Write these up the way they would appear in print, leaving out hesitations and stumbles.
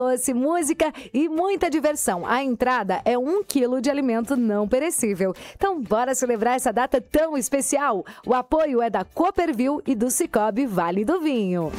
Doce, música e muita diversão. A entrada é 1 quilo de alimento não perecível. Então, bora celebrar essa data tão especial. O apoio é da Cooperville e do Cicobi Vale do Vinho.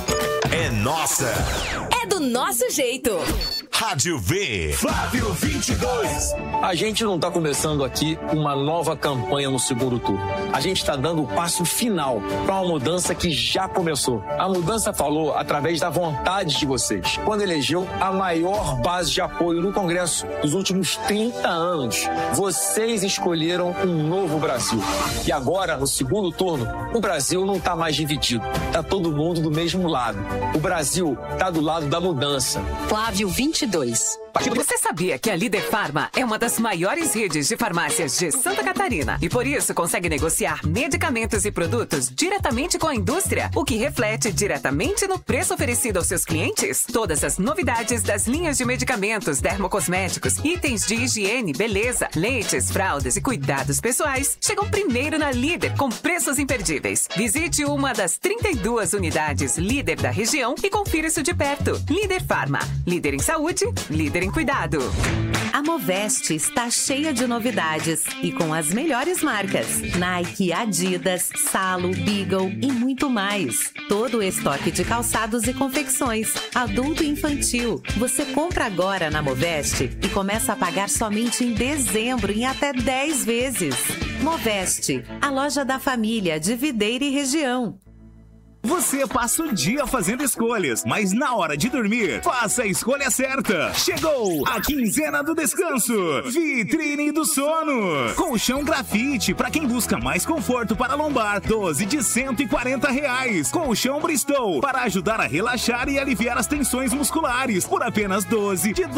É nossa! É do nosso jeito! Rádio V, Flávio 22. A gente não está começando aqui uma nova campanha no segundo turno. A gente está dando o passo final para uma mudança que já começou. A mudança falou através da vontade de vocês, quando elegeu a maior base de apoio no Congresso dos últimos 30 anos. Vocês escolheram um novo Brasil. E agora, no segundo turno, o Brasil não está mais dividido. Está todo mundo do mesmo lado. O Brasil está do lado da mudança. Flávio 22. Você sabia que a Líder Farma é uma das maiores redes de farmácias de Santa Catarina e por isso consegue negociar medicamentos e produtos diretamente com a indústria, o que reflete diretamente no preço oferecido aos seus clientes? Todas as novidades das linhas de medicamentos, dermocosméticos, itens de higiene, beleza, leites, fraldas e cuidados pessoais chegam primeiro na Líder com preços imperdíveis. Visite uma das 32 unidades Líder da região e confira isso de perto. Líder Farma, líder em saúde, líder em cuidado. A Moveste está cheia de novidades e com as melhores marcas: Nike, Adidas, Salo, Beagle e muito mais. Todo o estoque de calçados e confecções, adulto e infantil. Você compra agora na Moveste e começa a pagar somente em dezembro em até 10 vezes. Moveste, a loja da família de Videira e região. Você passa o dia fazendo escolhas, mas na hora de dormir, faça a escolha certa. Chegou a quinzena do descanso. Vitrine do sono. Colchão grafite, para quem busca mais conforto para a lombar, 12 de R$140. Colchão Bristol, para ajudar a relaxar e aliviar as tensões musculares, por apenas 12 de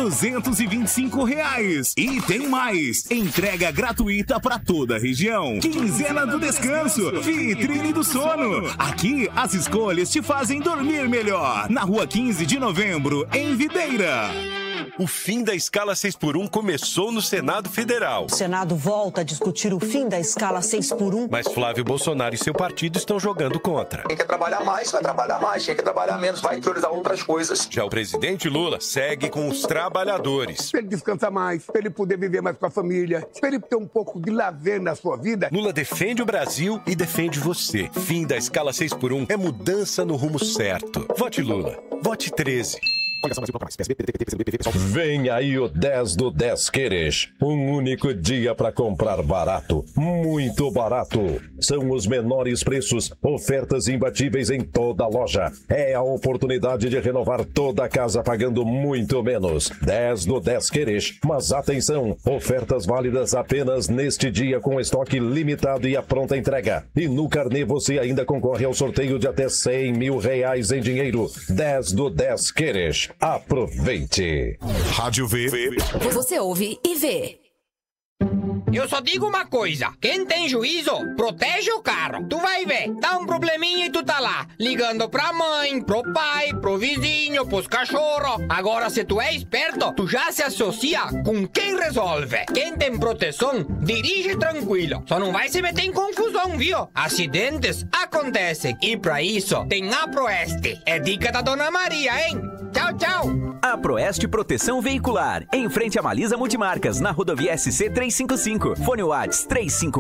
R$225. E tem mais, entrega gratuita para toda a região. Quinzena do descanso. Vitrine do sono. Aqui, as escolhas te fazem dormir melhor. Na rua 15 de novembro, em Videira. O fim da escala 6x1 começou no Senado Federal. O Senado volta a discutir o fim da escala 6x1. Mas Flávio Bolsonaro e seu partido estão jogando contra. Quem quer trabalhar mais, vai trabalhar mais. Quem quer trabalhar menos, vai priorizar outras coisas. Já o presidente Lula segue com os trabalhadores. Para ele descansar mais, para ele poder viver mais com a família, para ele ter um pouco de lazer na sua vida. Lula defende o Brasil e defende você. Fim da escala 6x1 é mudança no rumo certo. Vote Lula. Vote 13. Vem aí o 10 do 10 Queres. Um único dia para comprar barato. Muito barato. São os menores preços, ofertas imbatíveis em toda a loja. É a oportunidade de renovar toda a casa pagando muito menos. 10 do 10 Queres. Mas atenção, ofertas válidas apenas neste dia com estoque limitado e a pronta entrega. E no carnê você ainda concorre ao sorteio de até R$100 mil em dinheiro. 10 do 10 Queres. Aproveite. Rádio V. Você ouve e vê. Eu só digo uma coisa, quem tem juízo, protege o carro. Tu vai ver, dá um probleminha e tu tá lá, ligando pra mãe, pro pai, pro vizinho, pros cachorros. Agora, se tu é esperto, tu já se associa com quem resolve. Quem tem proteção, dirige tranquilo. Só não vai se meter em confusão, viu? Acidentes acontecem. E pra isso, tem a Proeste. É dica da Dona Maria, hein? Tchau, tchau. A Proeste Proteção Veicular, em frente a Malisa Multimarcas, na rodovia SC 355. Fone Whats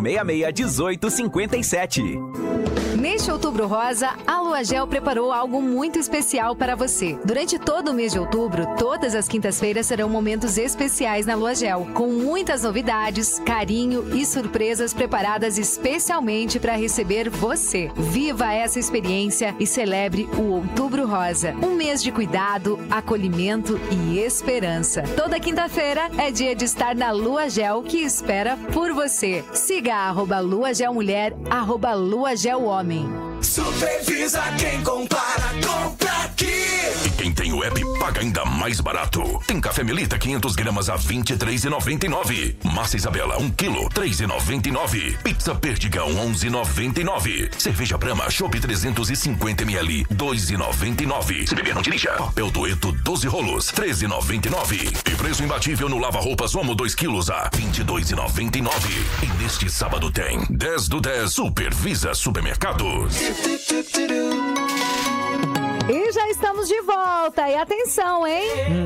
3566-1857. Neste Outubro Rosa, a Luagel preparou algo muito especial para você. Durante todo o mês de outubro, todas as quintas-feiras serão momentos especiais na Luagel, com muitas novidades, carinho e surpresas preparadas especialmente para receber você. Viva essa experiência e celebre o Outubro Rosa. Um mês de cuidado, acolhimento e esperança. Toda quinta-feira é dia de estar na Luagel, que espera por você. Siga a @LuagelMulher, @LuagelHomem. Supervisa quem compara, compra aqui. E quem tem o app paga ainda mais barato. Tem café Melita 500 gramas a R$23,99. Massa Isabela 1 quilo, R$3,99. Pizza Perdigão 11,99. Cerveja Brahma Chopp 350 ml, R$2,99. Se beber não dirija. Papel Dueto 12 rolos, R$13,99. E preço imbatível no lava-roupas Omo 2 quilos a R$22,99. E neste sábado tem 10 do 10 Supervisa Supermercados. E já estamos de volta. E atenção, hein?